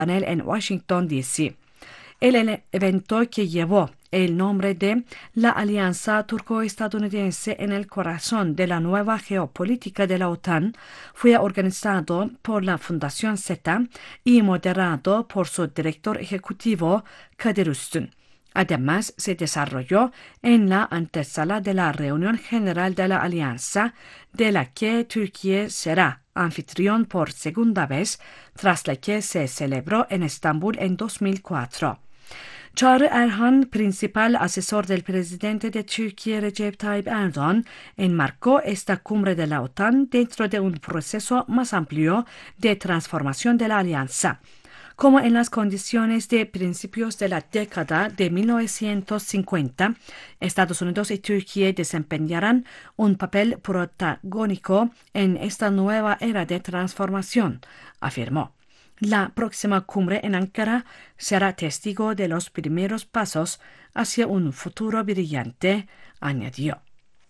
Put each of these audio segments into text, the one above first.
en Washington, D.C. El evento que llevó el nombre de la Alianza Turco-Estadounidense en el corazón de la nueva geopolítica de la OTAN fue organizado por la Fundación Z y moderado por su director ejecutivo Kadir Üstün. Además, se desarrolló en la antesala de la reunión general de la Alianza, de la que Turquía será anfitrión por segunda vez, tras la que se celebró en Estambul en 2004. Çağrı Erhan, principal asesor del presidente de Turquía Recep Tayyip Erdoğan, enmarcó esta cumbre de la OTAN dentro de un proceso más amplio de transformación de la alianza. Como en las condiciones de principios de la década de 1950, Estados Unidos y Turquía desempeñarán un papel protagónico en esta nueva era de transformación, afirmó. La próxima cumbre en Ankara será testigo de los primeros pasos hacia un futuro brillante, añadió.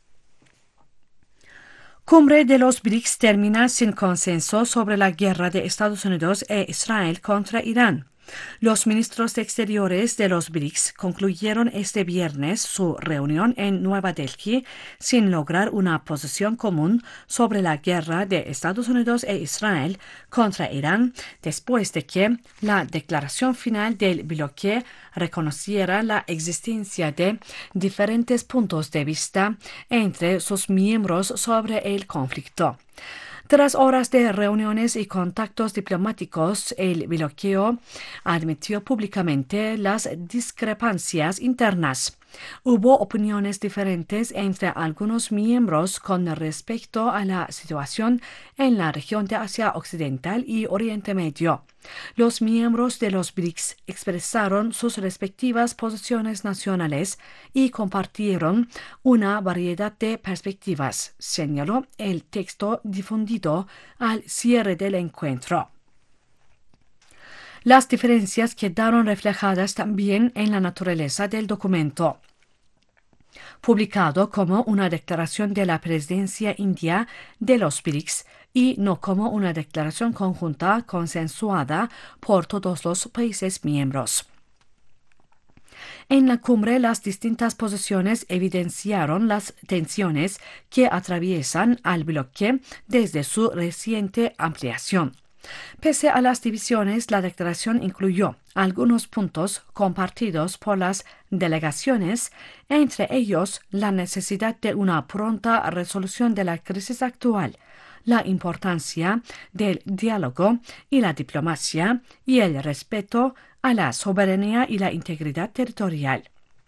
Cumbre de los BRICS termina sin consenso sobre la guerra de Estados Unidos e Israel contra Irán. Los ministros de Exteriores de los BRICS concluyeron este viernes su reunión en Nueva Delhi sin lograr una posición común sobre la guerra de Estados Unidos e Israel contra Irán, después de que la declaración final del bloque reconociera la existencia de diferentes puntos de vista entre sus miembros sobre el conflicto. Tras horas de reuniones y contactos diplomáticos, el bloqueo admitió públicamente las discrepancias internas. Hubo opiniones diferentes entre algunos miembros con respecto a la situación en la región de Asia Occidental y Oriente Medio. Los miembros de los BRICS expresaron sus respectivas posiciones nacionales y compartieron una variedad de perspectivas, señaló el texto difundido al cierre del encuentro. Las diferencias quedaron reflejadas también en la naturaleza del documento. Publicado como una declaración de la presidencia india de los BRICS y no como una declaración conjunta consensuada por todos los países miembros. En la cumbre, las distintas posiciones evidenciaron las tensiones que atraviesan al bloque desde su reciente ampliación. Pese a las divisiones, la declaración incluyó algunos puntos compartidos por las delegaciones, entre ellos la necesidad de una pronta resolución de la crisis actual, la importancia del diálogo y la diplomacia y el respeto a la soberanía y la integridad territorial.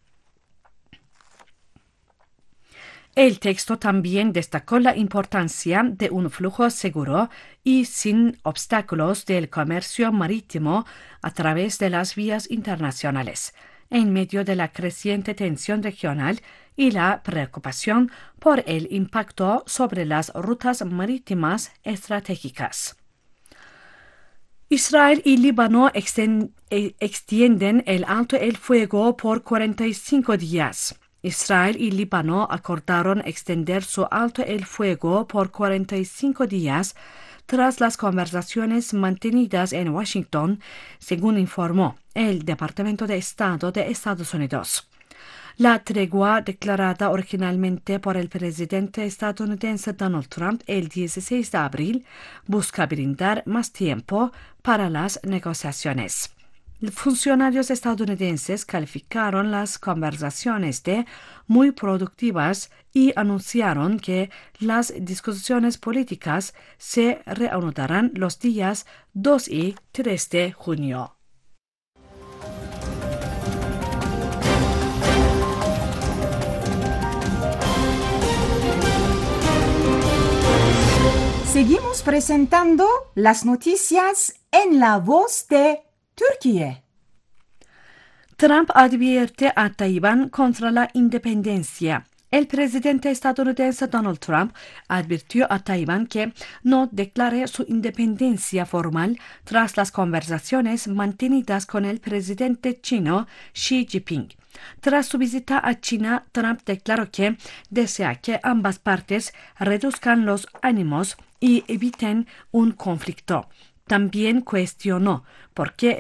El texto también destacó la importancia de un flujo seguro y sin obstáculos del comercio marítimo a través de las vías internacionales, en medio de la creciente tensión regional y la preocupación por el impacto sobre las rutas marítimas estratégicas. Israel y Líbano extienden el alto el fuego por 45 días. Israel y Líbano acordaron extender su alto el fuego por 45 días tras las conversaciones mantenidas en Washington, según informó el Departamento de Estado de Estados Unidos. La tregua declarada originalmente por el presidente estadounidense Donald Trump el 16 de abril busca brindar más tiempo para las negociaciones. Funcionarios estadounidenses calificaron las conversaciones de muy productivas y anunciaron que las discusiones políticas se reanudarán los días 2 y 3 de junio. Seguimos presentando las noticias en la voz de Türkiye. Trump advierte a Taiwán contra la independencia. El presidente estadounidense Donald Trump advirtió a Taiwán que no declare su independencia formal tras las conversaciones mantenidas con el presidente chino Xi Jinping. Tras su visita a China, Trump declaró que desea que ambas partes reduzcan los ánimos y eviten un conflicto. También cuestionó por qué